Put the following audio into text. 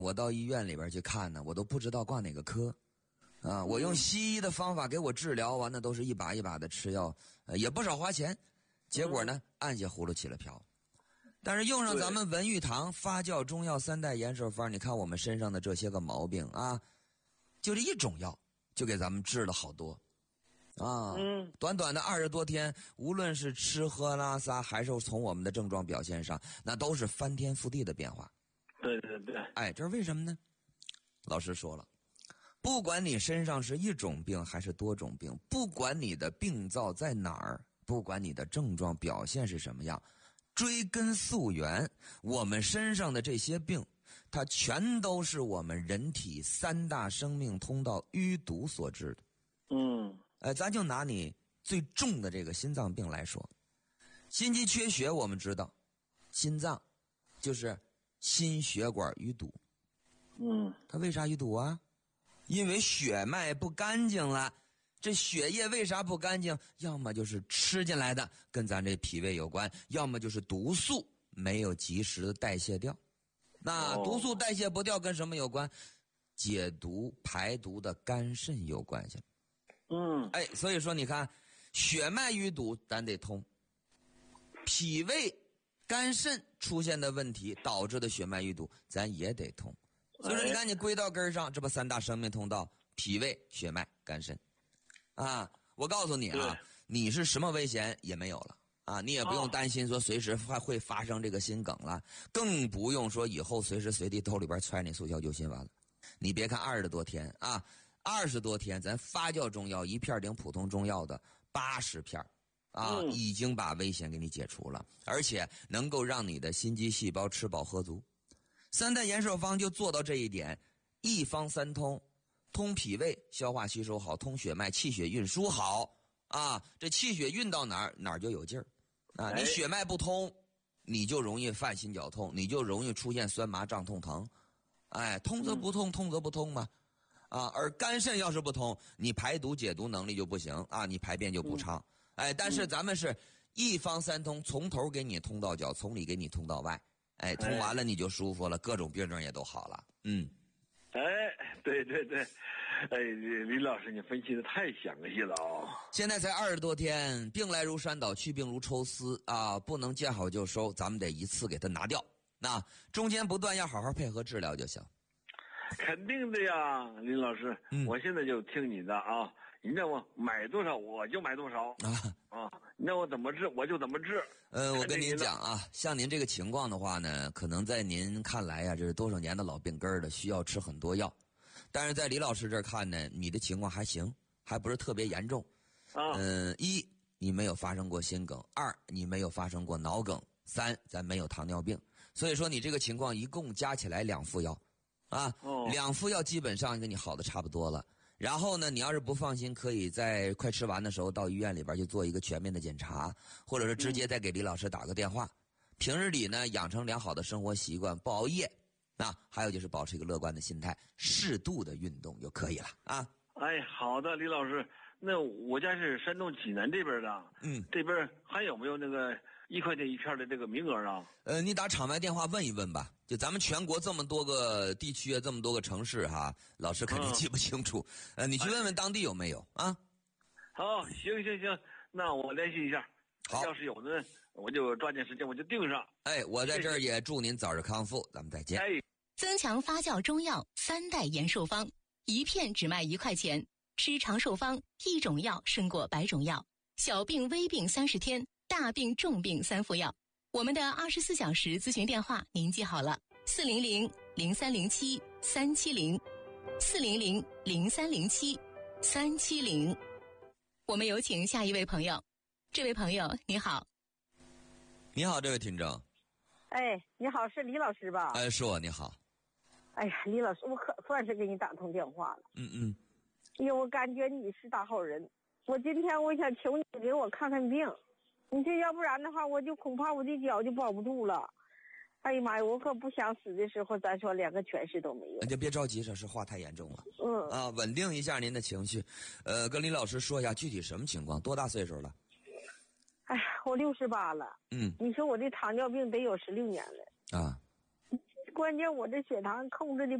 我到医院里边去看呢，我都不知道挂哪个科。我用西医的方法给我治疗，完了都是一把一把的吃药，也不少花钱。结果呢，按下葫芦起了瓢。但是用上咱们文玉堂发酵中药3代延寿方，你看我们身上的这些个毛病啊，就这一种药就给咱们治了好多啊。短短的20多天，无论是吃喝拉撒，还是从我们的症状表现上，那都是翻天覆地的变化。 对对对。 哎，这是为什么呢？老师说了，不管你身上是一种病还是多种病，不管你的病灶在哪儿，不管你的症状表现是什么样，追根溯源，我们身上的这些病，它全都是我们人体3大生命通道淤堵所致的。咱就拿你最重的这个心脏病来说，心肌缺血我们知道，心脏就是心血管淤堵。它为啥淤堵啊？因为血脉不干净了。这血液为啥不干净？要么就是吃进来的，跟咱这脾胃有关；要么就是毒素没有及时的代谢掉。那毒素代谢不掉跟什么有关？解毒排毒的肝肾有关系。所以说你看，血脉淤堵咱得通，脾胃肝肾出现的问题导致的血脉淤堵咱也得通。所以说你看，你归到根上，这不3大生命通道，脾胃血脉肝肾我告诉你啊，你是什么危险也没有了你也不用担心说随时会发生这个心梗了，更不用说以后随时随地兜里边揣你速效救心丸了。你别看20多天20多天，咱发酵中药一片顶普通中药的80片已经把危险给你解除了，而且能够让你的心肌细胞吃饱喝足。3代延寿方就做到这一点，一方三通，通脾胃消化吸收好，通血脉气血运输好这气血运到哪儿就有劲儿你血脉不通，你就容易犯心绞痛，你就容易出现酸麻胀痛疼。通则不通，通则不通嘛而肝肾要是不通，你排毒解毒能力就不行你排便就不畅。但是咱们是一方三通，从头给你通到脚，从里给你通到外。通完了你就舒服了，各种病症也都好了。 对对对。李老师，你分析的太详细了现在才20多天，病来如山倒，去病如抽丝不能见好就收，咱们得一次给它拿掉。那中间不断要好好配合治疗就行。 肯定的呀，林老师，我现在就听你的你让我买多少我就买多少你让我怎么治我就怎么治。 我跟您讲像您这个情况的话呢，可能在您看来这是多少年的老病根的，需要吃很多药。但是在李老师这儿看呢，你的情况还行，还不是特别严重。一，你没有发生过心梗；二，你没有发生过脑梗；三，咱没有糖尿病。所以说你这个情况一共加起来2副药2副药基本上跟你好的差不多了。然后呢，你要是不放心，可以在快吃完的时候到医院里边去做一个全面的检查，或者是直接再给李老师打个电话。平日里呢，养成良好的生活习惯，不熬夜。还有就是保持一个乐观的心态，适度的运动就可以了好的，李老师。那我家是山东济南这边的，这边还有没有那个1块钱一片的这个名额你打场外电话问一问吧，就咱们全国这么多个地区这么多个城市老师肯定记不清楚。你去问问当地有没有好，行，那我联系一下。好，要是有呢，我就抓紧时间我就订上。 我在这儿也祝您早日康复，咱们再见。 增强发酵中药3代延寿方，一片只卖1块钱。吃长寿方，一种药胜过100种药。小病微病30天，大病重病3副药。我们的24小时咨询电话您记好了：400-0307-370，400-0307-370。我们有请下一位朋友。这位朋友你好。 你好，这位听众。 你好，是李老师吧？ 是我，你好。 李老师，我可算是给你打通电话了。因为我感觉你是大好人，我今天我想求你给我看看病，你这要不然的话，我就恐怕我的脚就保不住了。哎呀妈呀，我可不想死的时候，咱说连个全尸都没有。 你就别着急，这是话太严重了。稳定一下您的情绪。跟李老师说一下具体什么情况，多大岁数了？ 我68了。你说我这糖尿病得有16年了。 关键我这血糖控制的